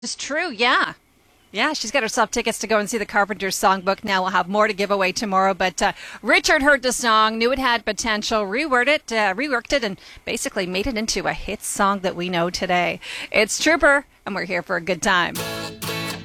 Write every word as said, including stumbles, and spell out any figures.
It's true, yeah. Yeah, she's got herself tickets to go and see the Carpenters songbook now. We'll have more to give away tomorrow. But uh, Richard heard the song, knew it had potential, reworded it, uh, reworked it, and basically made it into a hit song that we know today. It's Trooper, and we're here for a good time.